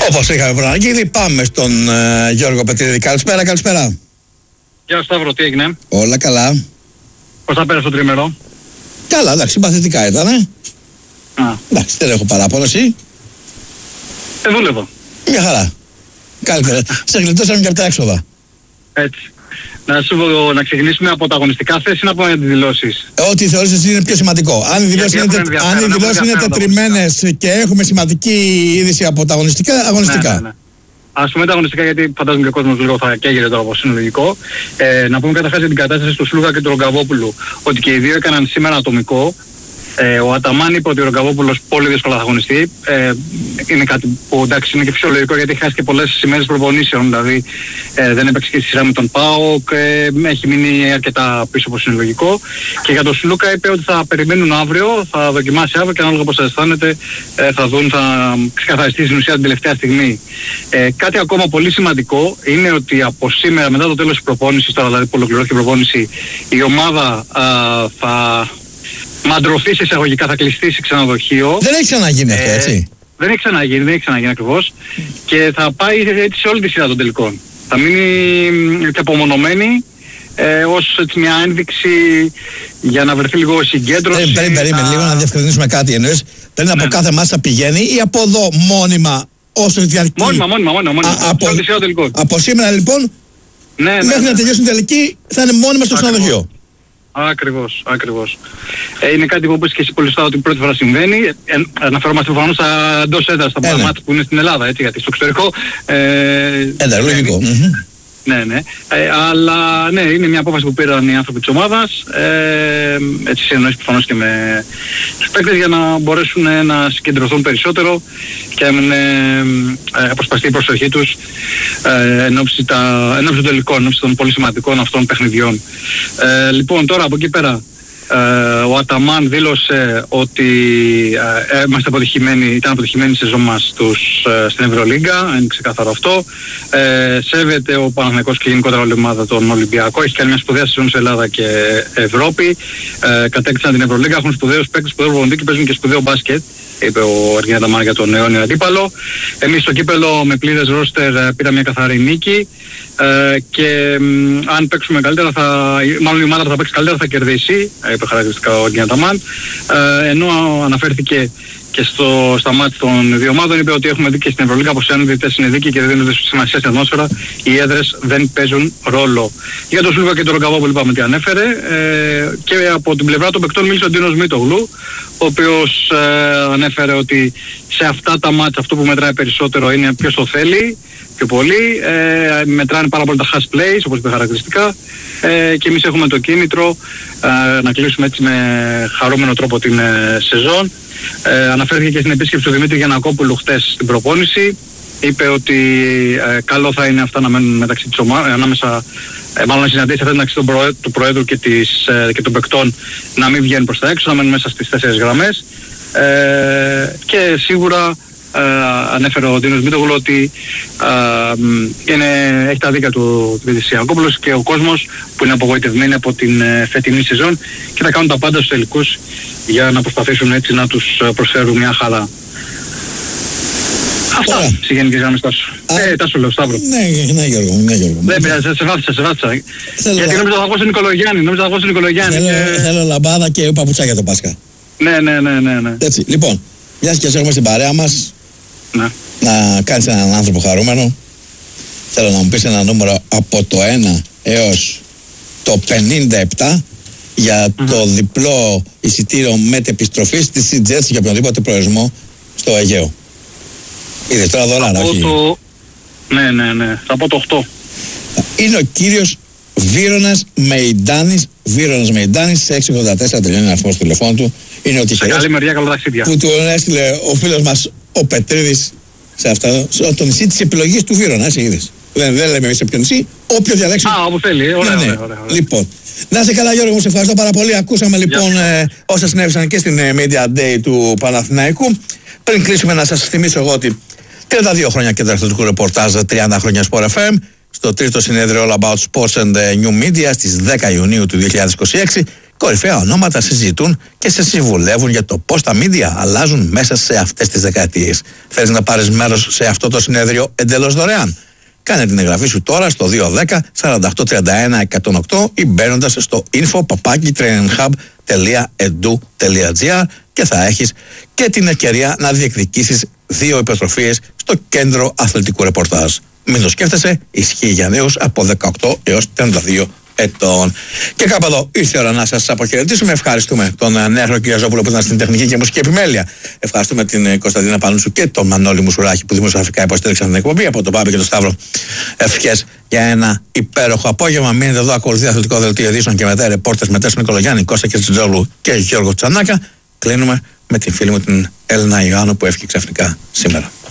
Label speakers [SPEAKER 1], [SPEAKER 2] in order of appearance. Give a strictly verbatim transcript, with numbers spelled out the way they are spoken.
[SPEAKER 1] Όπως είχαμε προαναγγείλει, πάμε στον ε, Γιώργο Πετρίδη. Καλησπέρα, καλησπέρα.
[SPEAKER 2] Γεια σου Σταύρο, τι έγινε?
[SPEAKER 1] Όλα καλά.
[SPEAKER 2] Πώς θα πέρασε το τρίμερο?
[SPEAKER 1] Καλά, εντάξει, συμπαθητικά ήταν. Ε.
[SPEAKER 2] Α.
[SPEAKER 1] Εντάξει, δεν έχω παράπονο, εσύ.
[SPEAKER 2] Ε, δούλευα.
[SPEAKER 1] Μια χαρά. Καλύτερα. Σε γλιτώσαμε και από τα έξοδα.
[SPEAKER 2] Έτσι. Να σου πω, να ξεκινήσουμε από τα αγωνιστικά θες ή να πούμε για τις δηλώσεις?
[SPEAKER 1] Ό,τι θεωρείς εσύ είναι πιο σημαντικό. Αν οι δηλώσεις είναι, τε... είναι τετριμένες και έχουμε σημαντική είδηση από τα αγωνιστικά, αγωνιστικά.
[SPEAKER 2] Ναι, ναι, ναι. Ας πούμε τα αγωνιστικά, γιατί φαντάζομαι και ο κόσμος λίγο θα καίγεται τώρα, όπως είναι λογικό. Ε, να πούμε καταρχάς για την κατάσταση του Σλούκα και του Ρογκαβόπουλου. Ότι και οι δύο έκαναν σήμερα ατομικό. Ε, ο Αταμάν είπε ότι ο Ρογκαβόπουλος πολύ δύσκολα θα αγωνιστεί. Ε, είναι κάτι που εντάξει είναι και φυσιολογικό, γιατί χάσει και πολλές ημέρες προπονήσεων. Δηλαδή ε, δεν έπαιξε και στη σειρά με τον ΠΑΟΚ, ε, έχει μείνει αρκετά πίσω όπως είναι λογικό. Και για τον Σλούκα είπε ότι θα περιμένουν αύριο, θα δοκιμάσει αύριο και ανάλογα πώς θα αισθάνεται ε, θα δουν, θα ξεκαθαριστεί στην ουσία την τελευταία στιγμή. Ε, κάτι ακόμα πολύ σημαντικό είναι ότι από σήμερα, μετά το τέλος της προπόνησης, τώρα δηλαδή που ολοκληρώθηκε η προπόνηση, η ομάδα α, θα μαντρωθεί σε εισαγωγικά, θα κλειστεί σε ξενοδοχείο.
[SPEAKER 1] Δεν έχει ξαναγίνει αυτό,
[SPEAKER 2] ε,
[SPEAKER 1] έτσι.
[SPEAKER 2] Δεν έχει ξαναγίνει, δεν έχει ξαναγίνει ακριβώς. Mm. Και θα πάει έτσι σε όλη τη σειρά των τελικών. Θα μείνει και απομονωμένη ε, ως έτσι, μια ένδειξη για να βρεθεί λίγο συγκέντρωση.
[SPEAKER 1] Ε, περί, περίμενε να... λίγο να διευκρινίσουμε κάτι. Εννοείς πριν από ναι. κάθε μάσα πηγαίνει ή από εδώ μόνιμα όσο διαρκεί?
[SPEAKER 2] Μόνιμα, μόνιμα, μόνιμα. μόνιμα. Α, από,
[SPEAKER 1] από, από σήμερα λοιπόν
[SPEAKER 2] ναι, ναι,
[SPEAKER 1] μέχρι
[SPEAKER 2] ναι,
[SPEAKER 1] να τελειώσει η τελική θα είναι μόνιμα στο ξενοδοχείο.
[SPEAKER 2] Ακριβώς, ακριβώς. Ε, είναι κάτι που είπες και εσύ πολύ σωστά ότι πρώτη φορά συμβαίνει. Ε, αναφερόμαστε προφανώς στα εντός έδρας, στα
[SPEAKER 1] ε, ναι.
[SPEAKER 2] μάτια που είναι στην Ελλάδα, έτσι, γιατί στο εξωτερικό... Ε,
[SPEAKER 1] ε, λογικό.
[SPEAKER 2] Ναι, ναι. Ε, αλλά ναι, είναι μια απόφαση που πήραν οι άνθρωποι της ομάδας. Ε, έτσι συνεννοείς προφανώς και με τους παίκτες για να μπορέσουν να συγκεντρωθούν περισσότερο και να ε, αποσπαστεί η προσοχή τους ε, εν ώψη των τελικών, εν ώψη των πολύ σημαντικών αυτών παιχνιδιών. Ε, λοιπόν, τώρα από εκεί πέρα, Uh, ο Αταμάν δήλωσε ότι uh, είμαστε αποτυχημένοι, ήταν αποτυχημένοι η σεζόν μας στους, uh, στην Ευρωλίγκα, είναι ξεκάθαρο αυτό. Uh, σέβεται ο Παναθηναϊκός και γενικότερα όλη η ομάδα τον Ολυμπιακό, έχει κάνει μια σπουδαία σεζόν σε Ελλάδα και Ευρώπη. Uh, κατέκτησαν την Ευρωλίγκα, έχουν σπουδαίους παίκτες, σπουδαίο προπονητή και παίζουν και σπουδαίο μπάσκετ, είπε ο Αργίνα Αταμάν για τον αιώνιο αντίπαλο. Εμείς στο κύπελο με πλήρες ρόστερ πήραμε μια καθαρή νίκη. Uh, και um, αν παίξουμε καλύτερα, θα, μάλλον η ομάδα που θα παίξει καλύτερα θα κερδίσει, είπε χαρακτηριστικά ο Αργίνα Αταμάν. Uh, ενώ αναφέρθηκε και στο, στα μάτια των δύο ομάδων, είπε ότι έχουμε δει και στην Ευρωλίγκα πως οι διαιτητές είναι δίκαιοι και δεν δίνονται σημασία στην ατμόσφαιρα, οι έδρες δεν παίζουν ρόλο. Για τον Σλούκα και τον Ρογκαβόπουλο είπαμε τι ανέφερε, ε, και από την πλευρά των παικτών μίλησε ο Ντίνος Μίτογλου, ο οποίος ε, ανέφερε ότι σε αυτά τα μάτια αυτό που μετράει περισσότερο είναι ποιος το θέλει πιο πολύ, ε, μετράνε πάρα πολύ τα hash plays όπως είπε χαρακτηριστικά, ε, και εμείς έχουμε το κίνητρο ε, να κλείσουμε έτσι με χαρούμενο τρόπο την ε, σεζόν. Ε, αναφέρθηκε και στην επίσκεψη του Δημήτρη Γιαννακόπουλου χτες στην προπόνηση. Είπε ότι ε, καλό θα είναι αυτά να μένουν μεταξύ της ομάδας, ανάμεσα, ε, μάλλον να συναντήσει αυτά μεταξύ του, προέ, του Προέδρου και, της, ε, και των παικτών, να μην βγαίνουν προς τα έξω, να μένουν μέσα στις τέσσερις γραμμές. Ε, και σίγουρα ε, ανέφερε ο Ντίνος Μίτογλου ότι ε, είναι, έχει τα δίκαια του Δημήτρης Γιαννακόπουλος και ο κόσμος που είναι απογοητευμένοι από την ε, φετινή σεζόν και θα κάνουν τα πάντα στους τελικούς για να προσπαθήσουν έτσι να τους προσφέρουν μια χαρά. Αυτά στη γενική γραμμή Τάσου. Ε, Τάσου λέω, Σταύρο.
[SPEAKER 1] Ναι, ναι Γιώργο, ναι Γιώργο.
[SPEAKER 2] Δεν πειράζει, σε βάθησα, σε βάθησα. Γιατί νόμιζα θα βγω στον Νικολογιάννη, νόμιζα θα βγω στον Νικολογιάννη.
[SPEAKER 1] Θέλω λαμπάδα και παπουτσάκια το Πάσχα.
[SPEAKER 2] Ναι, ναι, ναι, ναι, ναι.
[SPEAKER 1] Έτσι, λοιπόν, μιας και έχουμε στην παρέα μας,
[SPEAKER 2] ναι.
[SPEAKER 1] να κάνεις έναν άνθρωπο χαρούμενο. Θέλω να μου πεις ένα νούμερο από το ένα έως το πενήντα επτά για mm-hmm. το διπλό εισιτήριο μετεπιστροφής της Σιτζέτς για οποιονδήποτε προορισμό στο Αιγαίο. Είδες τώρα δωράρα, όχι.
[SPEAKER 2] Το... Ναι, ναι, ναι. Θα πω το οκτώ.
[SPEAKER 1] Είναι ο κύριος Βύρονας Μεϊντάνης, Βύρονας Μεϊντάνης, σε έξι ογδόντα τέσσερα τελειώνει ο αριθμός του τηλεφώνου του. Είναι ο τυχερός.
[SPEAKER 2] Καλή μεριά, καλά ταξίδια.
[SPEAKER 1] Που του έστειλε ο φίλος μας ο Πετρίδης σε αυτό, στο νησί της επιλογής του Βύρονα, έτσι είδες. Δεν, δεν λέμε εμείς σε ποιο νησί, όποιο διαλέξει.
[SPEAKER 2] Α, όπου θέλει. Ωραία,
[SPEAKER 1] ναι, ναι.
[SPEAKER 2] ωραία, ωραία, ωραία.
[SPEAKER 1] Λοιπόν, να είσαι καλά Γιώργο, μου σε ευχαριστώ πάρα πολύ. Ακούσαμε λοιπόν ε, όσα συνέβησαν και στην ε, Media Day του Παναθηναϊκού. Πριν κλείσουμε να σας θυμίσω εγώ ότι τριάντα δύο χρόνια κέντρο αθλητικού ρεπορτάζ, τριάντα χρόνια Sport εφ εμ, στο τρίτο συνέδριο All About Sports and New Media στις δέκα Ιουνίου του δύο χιλιάδες είκοσι έξι. κορυφαία ονόματα συζητούν και σε συμβουλεύουν για το πώς τα μίντια αλλάζουν μέσα σε αυτές τις δεκαετίες. Θέλεις να πάρεις μέρος σε αυτό το συνέδριο εντελώς δωρεάν? Κάνε την εγγραφή σου τώρα στο δύο δέκα σαράντα οκτώ τριάντα ένα εκατόν οκτώ ή μπαίνοντας στο info παπάκι training hub τελεία edu τελεία gr και θα έχεις και την ευκαιρία να διεκδικήσεις δύο υποτροφίες στο κέντρο αθλητικού ρεπορτάζ. Μην το σκέφτεσαι, ισχύει για νέους από δεκαοκτώ έως τριάντα δύο ετών. Και κάπου εδώ ήρθε η ώρα να σας αποχαιρετήσουμε. Ευχαριστούμε τον Νέαρχο Κυριαζόπουλο που ήταν στην τεχνική και μουσική επιμέλεια. Ευχαριστούμε την Κωνσταντίνα Πανούτσου και τον Μανώλη Μουσουράκη που δημοσιογραφικά υποστήριξαν την εκπομπή. Από τον Πάπη και τον Σταύρο, ευχές για ένα υπέροχο απόγευμα. Μείνετε εδώ, ακολουθεί αθλητικό δελτίο ειδήσεων και μετά ρεπόρτες με Τέσσερι Νικολογιάννη, Κώστα Κερτζιτζόγλου και Γιώργο Τσανάκα. Κλείνουμε με την φίλη μου την Έλληνα Ιωάννου που έφυγε ξαφνικά σήμερα.